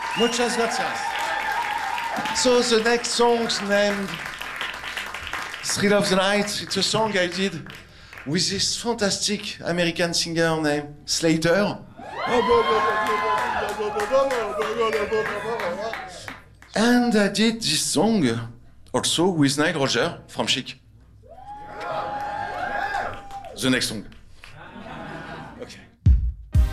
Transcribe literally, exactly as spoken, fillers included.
Muchas gracias. So the next song's named Thrill of the Night. It's a song I did with this fantastic American singer named Slater. And I did this song also with Nile Rodgers from Chic. The next song.